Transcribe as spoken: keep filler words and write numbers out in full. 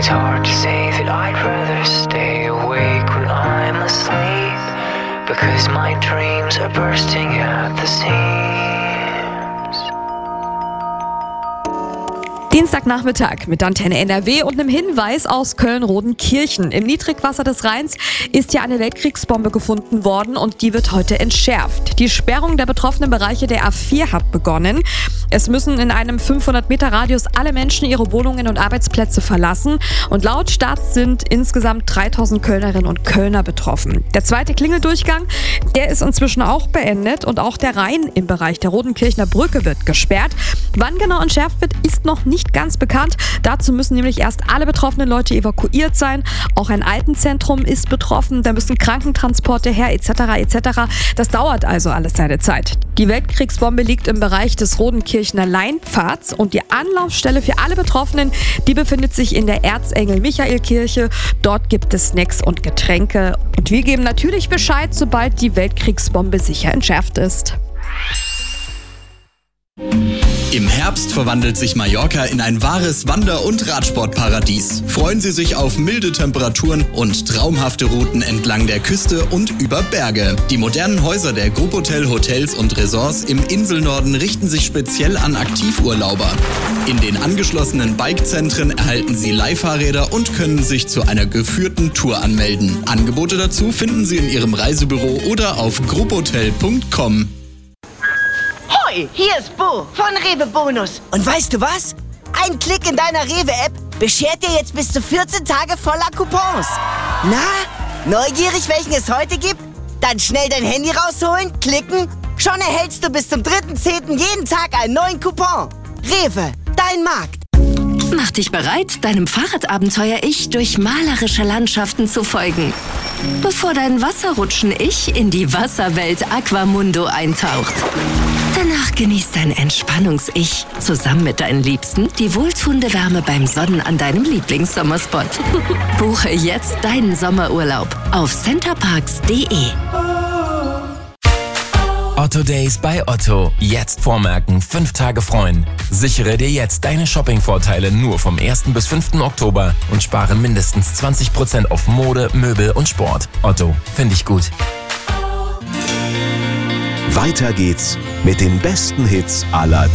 It's hard to say that I'd rather stay awake when I'm asleep, because my dreams are bursting at the seams. Dienstagnachmittag mit Antenne N R W und einem Hinweis aus Köln-Rodenkirchen. Im Niedrigwasser des Rheins ist ja eine Weltkriegsbombe gefunden worden und die wird heute entschärft. Die Sperrung der betroffenen Bereiche der A vier hat begonnen. Es müssen in einem fünfhundert Meter Radius alle Menschen ihre Wohnungen und Arbeitsplätze verlassen. Und laut Stadt sind insgesamt dreitausend Kölnerinnen und Kölner betroffen. Der zweite Klingeldurchgang, der ist inzwischen auch beendet und auch der Rhein im Bereich der Rodenkirchner Brücke wird gesperrt. Wann genau entschärft wird, ist noch nicht ganz bekannt. Dazu müssen nämlich erst alle betroffenen Leute evakuiert sein. Auch ein Altenzentrum ist betroffen. Da müssen Krankentransporte her et cetera et cetera. Das dauert also alles seine Zeit. Die Weltkriegsbombe liegt im Bereich des Rodenkirchner Leinpfads und die Anlaufstelle für alle Betroffenen, die befindet sich in der Erzengel-Michael-Kirche. Dort gibt es Snacks und Getränke. Und wir geben natürlich Bescheid, sobald die Weltkriegsbombe sicher entschärft ist. Im Herbst verwandelt sich Mallorca in ein wahres Wander- und Radsportparadies. Freuen Sie sich auf milde Temperaturen und traumhafte Routen entlang der Küste und über Berge. Die modernen Häuser der Gruppotel Hotels und Resorts im Inselnorden richten sich speziell an Aktivurlauber. In den angeschlossenen Bikezentren erhalten Sie Leihfahrräder und können sich zu einer geführten Tour anmelden. Angebote dazu finden Sie in Ihrem Reisebüro oder auf gruppotel punkt com. Hoi, hier ist Bo von Rewe Bonus. Und weißt du was? Ein Klick in deiner Rewe-App beschert dir jetzt bis zu vierzehn Tage voller Coupons. Na, neugierig, welchen es heute gibt? Dann schnell dein Handy rausholen, klicken. Schon erhältst du bis zum dritten zehnten jeden Tag einen neuen Coupon. Rewe, dein Markt. Mach dich bereit, deinem Fahrradabenteuer-Ich durch malerische Landschaften zu folgen, bevor dein Wasserrutschen-Ich in die Wasserwelt Aquamundo eintaucht. Danach genießt dein Entspannungs-Ich zusammen mit deinen Liebsten die wohltuende Wärme beim Sonnen an deinem Lieblingssommerspot. Buche jetzt deinen Sommerurlaub auf centerparks punkt de. Otto Days bei Otto. Jetzt vormerken, fünf Tage freuen. Sichere dir jetzt deine Shopping-Vorteile nur vom ersten bis fünften Oktober und spare mindestens zwanzig Prozent auf Mode, Möbel und Sport. Otto, finde ich gut. Weiter geht's mit den besten Hits aller